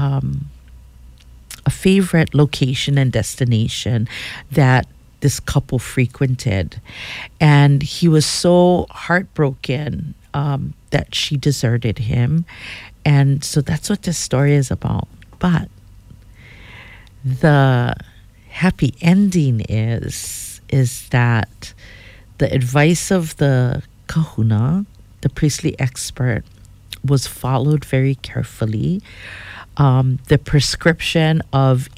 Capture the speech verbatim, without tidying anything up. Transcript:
um, a favorite location and destination that this couple frequented. And he was so heartbroken um, that she deserted him. And so that's what this story is about. But the happy ending is, is that the advice of the kahuna, the priestly expert, was followed very carefully. Um, the prescription of